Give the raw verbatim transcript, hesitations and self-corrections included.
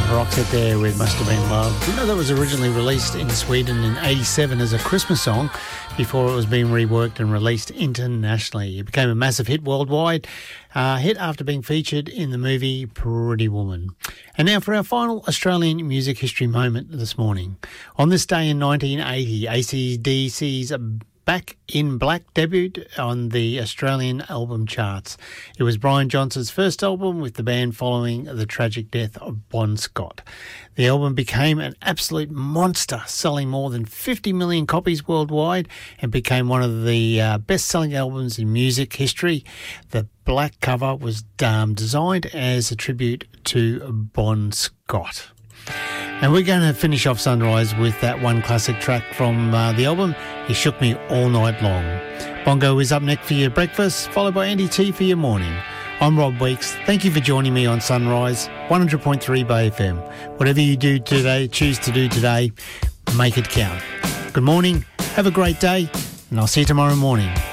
Roxette there with Must Have Been Love. You know that was originally released in Sweden in eighty-seven as a Christmas song before it was being reworked and released internationally. It became a massive hit worldwide, uh, hit after being featured in the movie Pretty Woman. And now for our final Australian music history moment this morning. On this day in nineteen eighty, A C D C's Back in Black debuted on the Australian album charts. It was Brian Johnson's first album with the band following the tragic death of Bon Scott. The album became an absolute monster, selling more than fifty million copies worldwide and became one of the uh, best-selling albums in music history. The black cover was um, designed as a tribute to Bon Scott. And we're going to finish off Sunrise with that one classic track from uh, the album, He Shook Me All Night Long. Bongo is up next for your breakfast, followed by Andy T for your morning. I'm Rob Weeks. Thank you for joining me on Sunrise, one hundred point three Bay F M. Whatever you do today, choose to do today, make it count. Good morning, have a great day, and I'll see you tomorrow morning.